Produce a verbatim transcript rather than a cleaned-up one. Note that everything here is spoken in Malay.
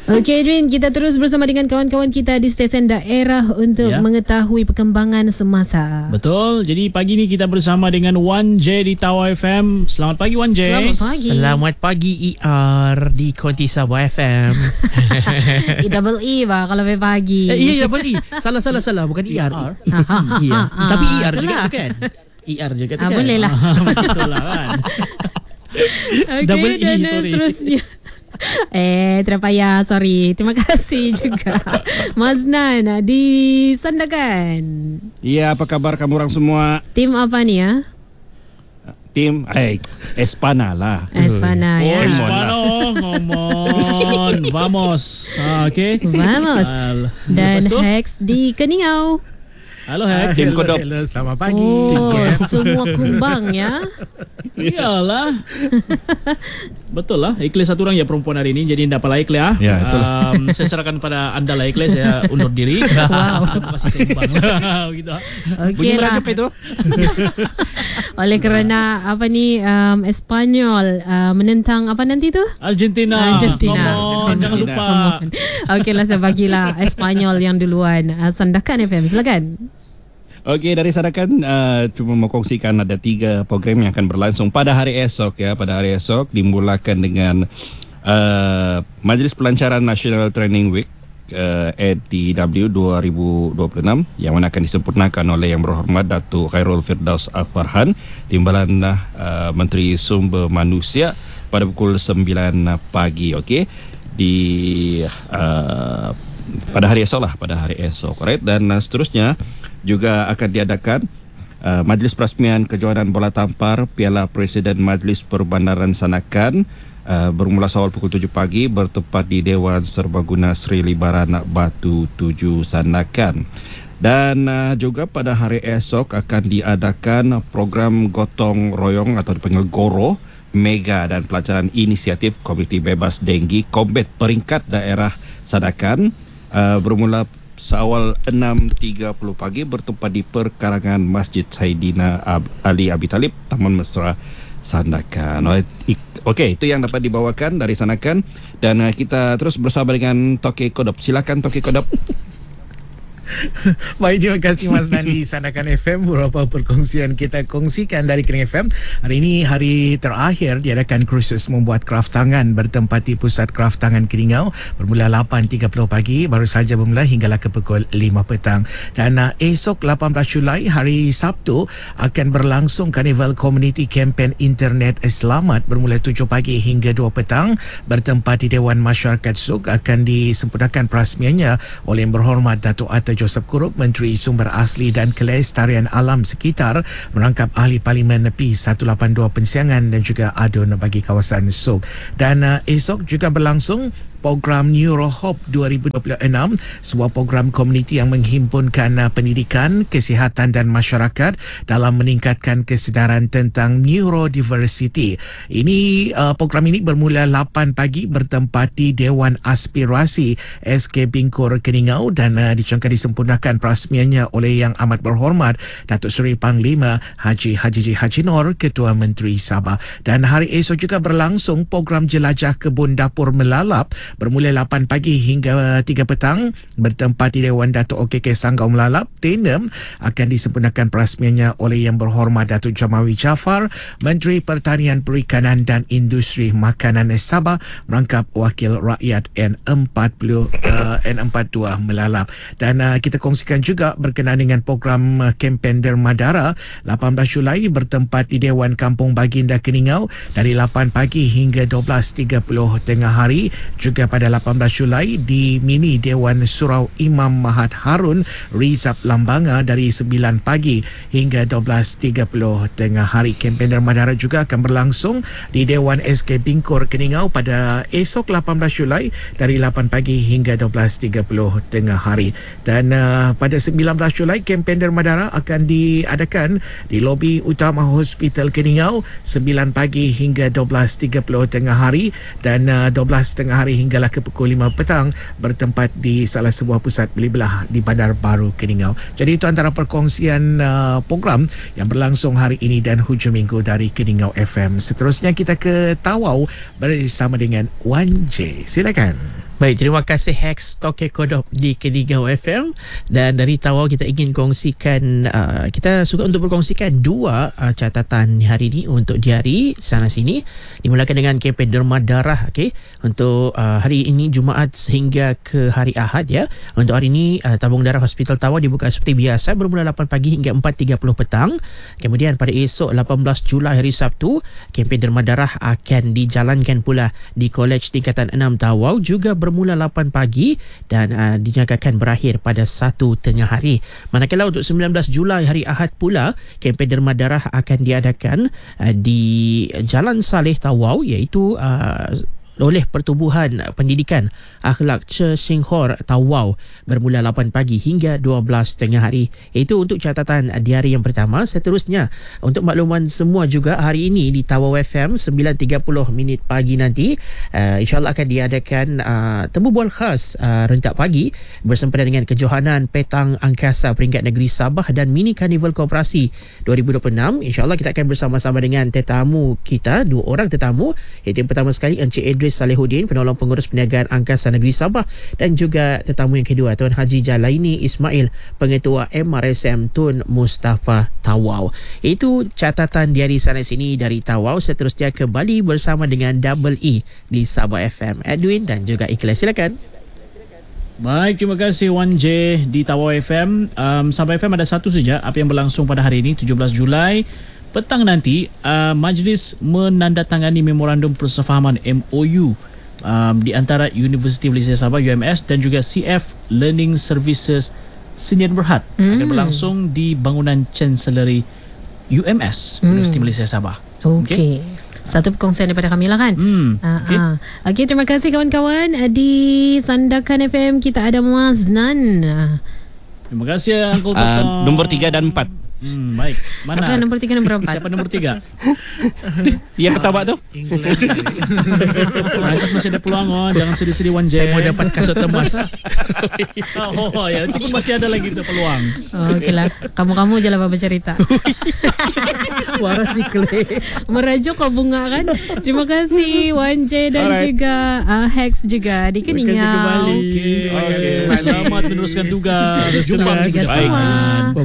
Okey Edwin, kita terus bersama dengan kawan-kawan kita di stesen daerah untuk ya. mengetahui perkembangan semasa. Betul. Jadi pagi ni kita bersama dengan Wan J di Tawau F M. Selamat pagi Wan J. Selamat pagi. Selamat pagi E R di Konti Sabah F M. E double E bah kalau pagi. Eh, iya double E. Salah salah salah bukan E R. Iya. Tapi E R juga tu kan. E R juga tu kan. Boleh lah. Betul lah kan. Okey, dan seterusnya. Eh, terpayah, sorry. Terima kasih juga Maznan di Sandakan. Ya, apa kabar kamu orang semua? Tim apa ni ya? Tim eh Espana lah. Espana oh, ya. Espana, oh, come on. Vamos. Ah, okay. Vamos. Dan Hex di Keningau. Halo Hex. Tim Kodok. Hello, selamat pagi. Oh, semua kumbang ya. Iyalah. Betul lah. Ikhlas satu orang ya perempuan hari ini. Jadi tidak apalah ikhlas ya. Ya, betul. Um, saya serahkan pada anda lah ikhlas. Saya undur diri. Wow. Terima kasih seimbang. Gitu. Okey lah. Itu. Oleh kerana apa ni um, Espanyol uh, menentang apa nanti tu? Argentina. Argentina. Come on, jangan lupa. Okeylah, saya bagilah Espanyol yang duluan. Uh, Sandakan F M, silakan. Okey, dari Sandakan uh, cuma mau kongsikan ada tiga program yang akan berlangsung pada hari esok ya. Pada hari esok dimulakan dengan uh, Majlis Pelancaran National Training Week uh, A T W dua ribu dua puluh enam yang mana akan disempurnakan oleh Yang Berhormat Datuk Khairul Firdaus Al-Farhan, Timbalan uh, Menteri Sumber Manusia pada pukul sembilan pagi. Okey, di uh, pada hari esok lah, pada hari esok, right? Dan uh, seterusnya juga akan diadakan uh, Majlis Perasmian Kejohanan Bola Tampar Piala Presiden Majlis Perbandaran Sandakan uh, bermula awal pukul tujuh pagi bertempat di Dewan Serbaguna Sri Libaran Batu tujuh Sandakan. Dan uh, juga pada hari esok akan diadakan program gotong royong atau dipanggil GORO Mega dan Pelacaran Inisiatif Komiti Bebas Denggi Kombet peringkat daerah Sandakan uh, bermula seawal enam tiga puluh pagi bertempat di perkarangan Masjid Saidina Ali Abi Talib, Taman Mesra Sandakan. Okey, itu yang dapat dibawakan dari Sandakan. Dan uh, kita terus bersama dengan Toke Kodop. Silakan Toke Kodop. Baik, terima kasih Mas Nandi. Sandakan F M, beberapa perkongsian kita kongsikan dari Keling F M. Hari ini hari terakhir diadakan kursus membuat kraft tangan bertempat di Pusat Kraft Tangan Keningau bermula lapan tiga puluh pagi, baru saja bermula hinggalah ke pukul lima petang. Dan uh, esok lapan belas Julai hari Sabtu akan berlangsung Karnival Community Campaign Internet Selamat bermula tujuh pagi hingga dua petang bertempat di Dewan Masyarakat Suk. Akan disempurnakan perasmiannya oleh Yang Berhormat Datuk Atta Joseph Kurup, Menteri Sumber Asli dan Kelestarian Alam Sekitar, merangkap Ahli Parlimen P seratus lapan puluh dua Pensiangan dan juga Adun bagi kawasan Suk. Dan uh, esok juga berlangsung program NeuroHope dua ribu dua puluh enam, sebuah program komuniti yang menghimpunkan uh, pendidikan, kesihatan dan masyarakat dalam meningkatkan kesedaran tentang neurodiversity. Ini uh, program ini bermula lapan pagi bertempat di Dewan Aspirasi S K Bingkur Keningau dan uh, dicongkan disempurnakan perasmiannya oleh Yang Amat Berhormat Datuk Seri Panglima Haji Haji Haji Nur, Ketua Menteri Sabah. Dan hari esok juga berlangsung program Jelajah Kebun Dapur Melalap bermula lapan pagi hingga tiga petang bertempat di Dewan Datuk O K K Sanggau Melalap. Tenem akan disempurnakan perasmiannya oleh Yang Berhormat Datuk Jamawi Jaafar, Menteri Pertanian Perikanan dan Industri Makanan Sabah, merangkap Wakil Rakyat N empat puluh uh, N empat puluh dua Melalap. Dan uh, kita kongsikan juga berkenaan dengan program uh, kempen Dermadara lapan belas Julai bertempat di Dewan Kampung Baginda Keningau dari lapan pagi hingga dua belas tiga puluh tengah hari. Juga pada lapan belas Julai di Mini Dewan Surau Imam Mahat Harun Rizab Lambanga dari sembilan pagi hingga dua belas tiga puluh tengah hari. Kempen Dermadara juga akan berlangsung di Dewan S K Bingkur Keningau pada esok lapan belas Julai dari lapan pagi hingga dua belas tiga puluh tengah hari. Dan uh, pada sembilan belas Julai kempen Dermadara akan diadakan di lobi utama Hospital Keningau sembilan pagi hingga dua belas tiga puluh tengah hari dan uh, dua belas tengah hari hinggalah ke pukul lima petang bertempat di salah sebuah pusat beli belah di Bandar Baru Keningau. Jadi itu antara perkongsian uh, program yang berlangsung hari ini dan hujung minggu dari Keningau F M. Seterusnya kita ke Tawau bersama dengan Wan J. Silakan. Baik, terima kasih Hex Toke Kodop di Keningau F M. Dan dari Tawau kita ingin kongsikan, uh, kita suka untuk berkongsikan dua uh, catatan hari ini untuk diari sana sini. Dimulakan dengan kempen derma darah, okey, untuk uh, hari ini Jumaat sehingga ke hari Ahad ya. Untuk hari ini uh, tabung darah Hospital Tawau dibuka seperti biasa bermula lapan pagi hingga empat tiga puluh petang. Kemudian pada esok lapan belas Julai hari Sabtu, kempen derma darah akan dijalankan pula di Kolej Tingkatan enam Tawau juga bermula lapan pagi dan uh, dinyatakan berakhir pada satu tengah hari. Manakala untuk sembilan belas Julai hari Ahad pula, kempen derma darah akan diadakan uh, di Jalan Saleh Tawau, iaitu uh, oleh Pertubuhan Pendidikan Akhlak Che Singhor Tawau bermula lapan pagi hingga dua belas tengah hari. Itu untuk catatan di hari yang pertama. Seterusnya, untuk makluman semua juga, hari ini di Tawau F M sembilan tiga puluh minit pagi nanti uh, insyaAllah akan diadakan uh, temu bual khas uh, rentak pagi bersempena dengan kejohanan Petang Angkasa Peringkat Negeri Sabah dan Mini Karnival Koperasi dua ribu dua puluh enam. InsyaAllah kita akan bersama-sama dengan tetamu kita, dua orang tetamu, iaitu yang pertama sekali Encik Idris Salehuddin, penolong pengurus perniagaan Angkasa Negeri Sabah, dan juga tetamu yang kedua Tuan Haji Jalaini Ismail, pengetua M R S M Tun Mustafa Tawau. Itu catatan di hari sana sini dari Tawau. Seterusnya kembali bersama dengan Double E di Sabah F M. Edwin dan juga Ikhlas, silakan. Baik, terima kasih Wan J di Tawau F M. Um, Sabah F M ada satu saja apa yang berlangsung pada hari ini tujuh belas Julai. Petang nanti, uh, majlis menandatangani memorandum persefahaman M O U um, di antara Universiti Malaysia Sabah U M S dan juga C F Learning Services Sdn Bhd mm. akan berlangsung di bangunan Chancellery U M S mm. Universiti Malaysia Sabah. Okey. Okay. Satu perkongsian daripada kami lah kan. Hmm, Okey, uh, okay, terima kasih kawan-kawan. Di Sandakan F M kita ada Maznan. Terima kasih Uncle uh, Toto. Nombor tiga dan empat. Hmm, baik. Mana? Apa nombor tiga, nombor empat? Siapa nombor tiga? Yang ketawa tu? Lantas masih ada peluang, oh. Jangan sedih-sedih Wan J. Saya mau dapat kasut emas. oh, oh, ya. Itu pun masih ada lagi tu peluang. Oh, okeylah. Kamu-kamu je lah bercerita. Waras si Clay. Merajuk kau bunga kan. Terima kasih Wan J dan Alright. juga uh, Hex juga di Keningau. Terima kasih kembali. Okay. Okay. Selamat meneruskan tugas. Jumpa minggu depan.